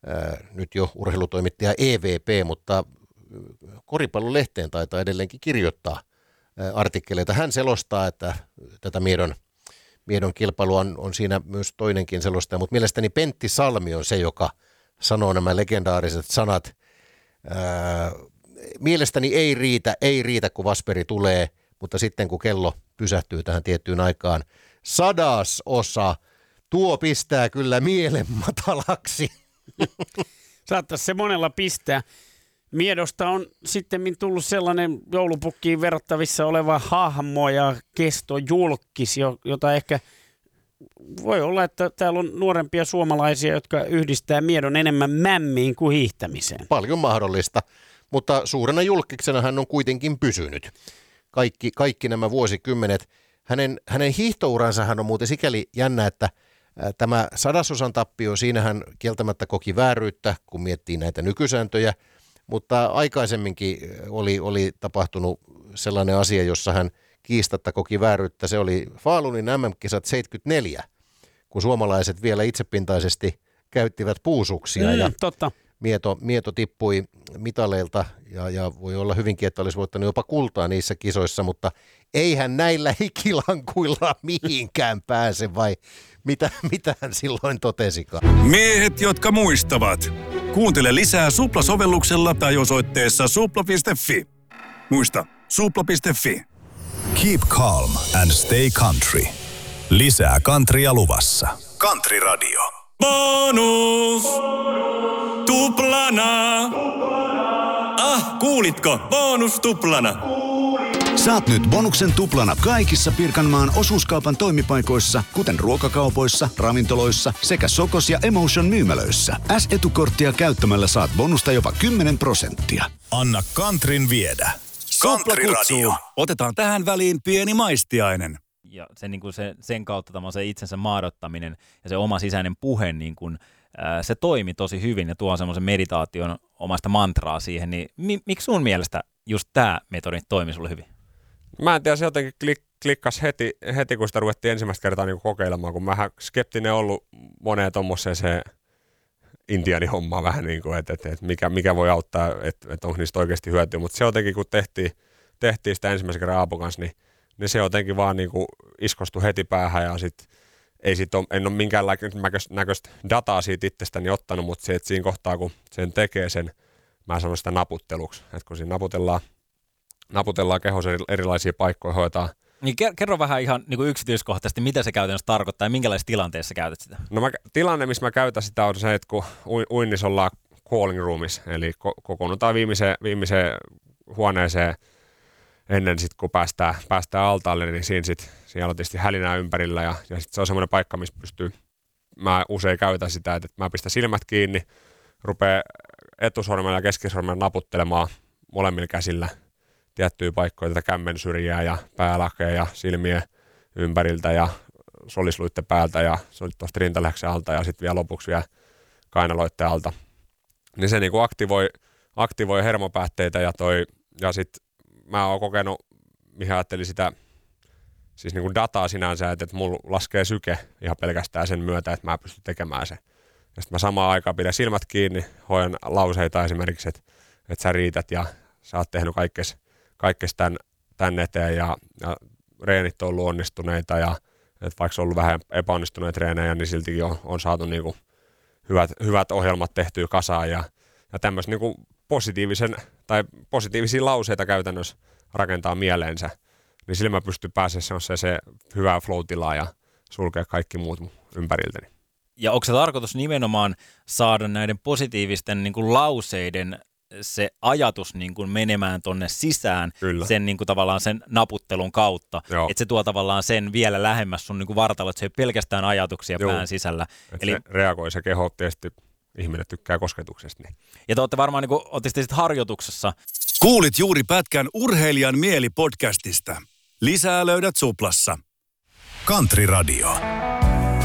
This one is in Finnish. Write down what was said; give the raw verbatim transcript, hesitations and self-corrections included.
nyt jo urheilutoimittaja E V P, mutta Koripallolehteen taitaa edelleenkin kirjoittaa artikkeleita. Hän selostaa, että tätä Miedon, Miedon kilpailua on, on siinä myös toinenkin selostaja, mutta mielestäni Pentti Salmi on se, joka sanoo nämä legendaariset sanat. Ää, mielestäni ei riitä, ei riitä, kun Vasperi tulee, mutta sitten kun kello pysähtyy tähän tiettyyn aikaan, sadas osa, tuo pistää kyllä mielen matalaksi. Saattaisi se monella pistää. Miedosta on sitten tullut sellainen joulupukkiin verrattavissa oleva hahmo ja kestojulkkis, jota ehkä voi olla, että täällä on nuorempia suomalaisia, jotka yhdistää Miedon enemmän mämmiin kuin hiihtämiseen. Paljon mahdollista, mutta suurena julkiksena hän on kuitenkin pysynyt. Kaikki, kaikki nämä vuosikymmenet. Hänen, hänen hiihtouransa hän on muuten sikäli jännä, että tämä sadasosan tappio, siinä hän kieltämättä koki vääryyttä, kun miettii näitä nykysääntöjä, mutta aikaisemminkin oli, oli tapahtunut sellainen asia, jossa hän kiistatta koki vääryyttä. Se oli Falunin M M-kisat seitsemänkymmentäneljä, kun suomalaiset vielä itsepintaisesti käyttivät puusuksia mm, ja totta. Mieto, Mieto tippui mitaleilta ja, ja voi olla hyvinkin, että olisi voittanut jopa kultaa niissä kisoissa, mutta eihän näillä hikilankuilla mihinkään pääse, vai mitä, mitä hän silloin totesikaan? Miehet, jotka muistavat. Kuuntele lisää Supla-sovelluksella tai osoitteessa supla piste fi. Muista, supla piste fi. Keep calm and stay country. Lisää countrya luvassa. Country Radio. Bonus! Tuplana! Ah, kuulitko? Bonus tuplana! Saat nyt bonuksen tuplana kaikissa Pirkanmaan osuuskaupan toimipaikoissa, kuten ruokakaupoissa, ravintoloissa sekä Sokos ja Emotion myymälöissä. S-etukorttia käyttämällä saat bonusta jopa kymmenen prosenttia. Anna Countryn viedä. Country Radio. Otetaan tähän väliin pieni maistiainen. Ja se, niin kuin se, sen kautta tämä se itsensä maadottaminen ja se oma sisäinen puhe, niin kuin, ää, se toimi tosi hyvin ja tuo semmoisen meditaation omasta mantraa siihen. Niin mi, miksi sun mielestä just tämä metodi toimi sulle hyvin? Mä en tiedä, se jotenkin klik, klikkas heti, heti, kun sitä ruvettiin ensimmäistä kertaa niin kokeilemaan, kun mähän skeptinen ollut moneen tommoseen se intiaanihommaa vähän niin kuin, että, että, että mikä, mikä voi auttaa, että, että onko niistä oikeasti hyötyä, mutta se jotenkin kun tehtiin, tehtiin sitä ensimmäisen kerran Aapo kanssa, niin, niin se jotenkin vaan niin kuin iskostui heti päähän ja sit ei sit ole, en ole minkäänlaista näköistä dataa siitä itsestäni ottanut, mutta se, että siinä kohtaa kun sen tekee sen, mä sanon sitä naputteluksi, että kun siinä naputellaan, naputellaan kehossa erilaisia paikkoja, hoitaa. Niin kerro vähän ihan niin kuin yksityiskohtaisesti, mitä se käytännössä tarkoittaa ja minkälaisessa tilanteessa käytät sitä? No mä, tilanne, missä mä käytän sitä on se, että kun uinnissa ollaan calling roomissa, eli ko- kokoonnutaan viimeiseen, viimeiseen huoneeseen ennen sit, kun päästään, päästään altaalle, niin siinä sit, siellä on tietysti hälinää ympärillä ja, ja sit se on semmoinen paikka, missä pystyy, mä usein käytän sitä, että mä pistän silmät kiinni, rupeaa etusormella ja keskisormella naputtelemaan molemmilla käsillä tiettyjä paikkoja, tätä kämmen syrjää ja päälakea ja silmien ympäriltä ja solisluitten päältä ja tuosta rintalähksen alta ja sitten vielä lopuksi vielä kainaloitten alta. Niin se niinku aktivoi, aktivoi hermopäätteitä ja, toi, ja sitten mä oon kokenut, mihin ajattelin sitä siis niinku dataa sinänsä, että, että mulla laskee syke ihan pelkästään sen myötä, että mä pystyn tekemään se. Ja sitten mä samaan aikaan pidän silmät kiinni, hoidan lauseita esimerkiksi, että, että sä riität ja sä oot tehnyt kaikkes, kaikkes tän, tän eteen ja, ja reenit on ollut onnistuneita ja että vaikka se on ollut vähän epäonnistuneita treenejä, niin siltikin on, on saatu niinku hyvät, hyvät ohjelmat tehtyä kasaan ja, ja tämmöisen niinku positiivisen tai positiivisia lauseita käytännössä rakentaa mieleensä, niin sillä mä pystyn pääsemään se, se hyvää flow-tilaa ja sulkea kaikki muut ympäriltäni. Ja onko se tarkoitus nimenomaan saada näiden positiivisten niin kuin lauseiden se ajatus niin kuin menemään tonne sisään Kyllä. sen niin kuin tavallaan sen naputtelun kautta, että se tuo tavallaan sen vielä lähemmäs sun niin kuin vartalo, että se ei ole pelkästään ajatuksia Joo. pään sisällä. Eli se reagoi se keho, tietysti ihminen tykkää kosketuksesta. Niin. Ja te olette varmaan niin kuin, olette sitten harjoituksessa. Kuulit juuri pätkän Urheilijan mieli podcastista. Lisää löydät Suplassa. Country Radio.